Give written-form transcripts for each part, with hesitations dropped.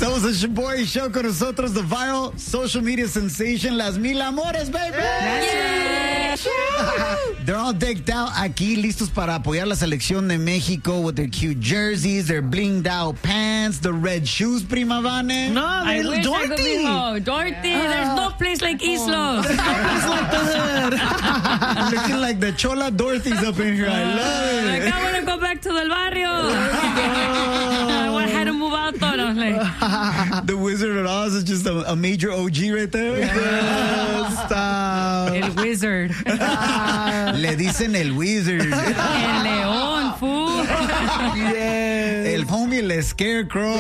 Estamos en Shoboy Show con nosotros, the viral social media sensation, Las Mil Amores, baby. Yeah. They're all decked out aquí, listos para apoyar la selección de México with their cute jerseys, their blinged out pants, the red shoes, prima Vane. No, I wish Dorothy. I could be home. Dorothy, there's no place like Islos. It's like the hood. Looking like the Chola Dorothy's up in here. I love it. Like, I want to go back to Del Barrio. I had to move out, though. I was like, The Wizard of Oz is just a major OG right there. Stop. El Wizard. Le dicen el Wizard. El León, fool. El homie, el Scarecrow.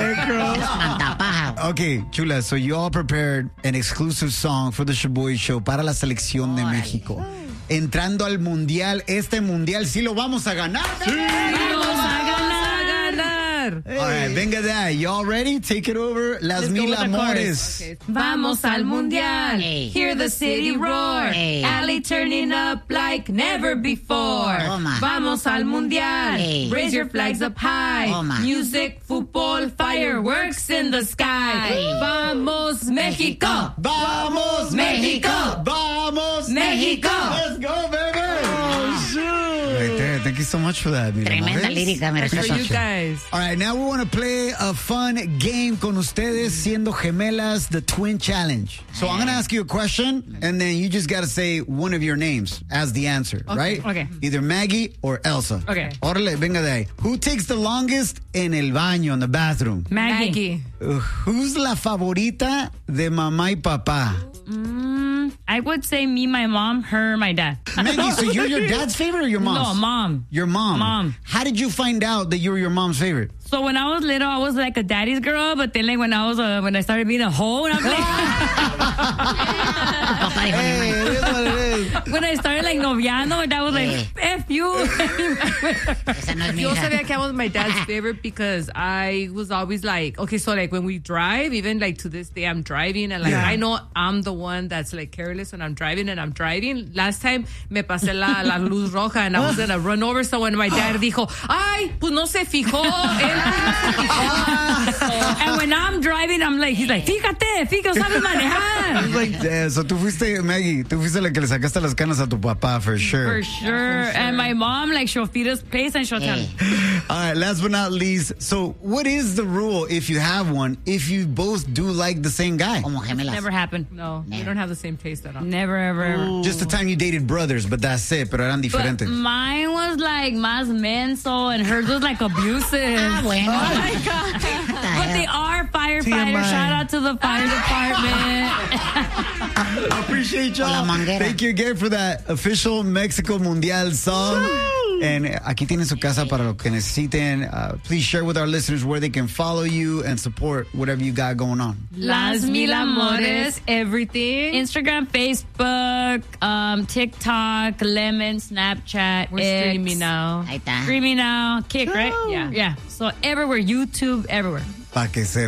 Okay, chula, so you all prepared an exclusive song for the Shoboy Show para la selección de México. Entrando al mundial, este mundial sí lo vamos a ganar. Vamos a ganar. All right, venga de ahí. Y'all ready? Take it over. Las Mil Amores. Okay. Vamos al mundial. Hear the city roar. Alley turning up like never before. Vamos al mundial. Raise your flags up high. Music, football, fireworks in the sky. Vamos México. Vamos México. Vamos México. Let's go, baby. Oh, shoot. Right there. Thank you so much for that. Tremenda lírica, me For you guys. All right, now we want to play a fun game con ustedes siendo gemelas, the Twin Challenge. So I'm going to ask you a question, and then you just got to say one of your names as the answer, right? Okay. Either Maggie or Elsa. Okay. Órale, venga de ahí. Who takes the longest en el baño, in the bathroom? Maggie. Who's la favorita de mamá y papá? I would say me, my mom, her, my dad. Maggie, so you're your dad's favorite or your mom's? No, mom. Your mom. Mom. How did you find out that you were your mom's favorite? So when I was little, I was like a daddy's girl, but then like when I started being a hoe, and I'm like, Hey, it is what it is. when I started like noviando, that was like, F you. Yo Yo sabía que I was my dad's favorite because I was always like, okay, so like when we drive, even like to this day, I'm driving and like I know I'm the one that's like careless when I'm driving and I'm driving. Last time me pasé la luz roja and I was gonna run over someone. My dad dijo, ay, pues no se fijó. And when I'm driving, I'm like, he's like, fíjate, sabes manejar. It's like, yeah, so tú fuiste, Maggie, tú fuiste la que le sacaste las canas a tu papá, for sure. For sure. And my mom, like, she'll feed us place and she'll tell me. All right, last but not least, so what is the rule, if you have one, if you both do like the same guy? Como gemelas. Never happened. No, we don't have the same taste at all. Never, ever. Just the time you dated brothers, but that's it, pero eran But diferentes. mine was like más menso and hers was like abusive. Bueno. Oh my God. But they are firefighters. TMI. Shout out to the fire department. I appreciate y'all. Hola, manguera. Thank you again for that official Mexico Mundial song. And aquí tienen su casa para lo que necesiten. Please share with our listeners where they can follow you and support whatever you got going on. Las Mil Amores, everything. Instagram, Facebook, TikTok, Lemon, Snapchat. We're X. streaming now. Ahí está. Streaming now. Kick, right? Yeah. Yeah. So everywhere, YouTube, everywhere. Pa' que se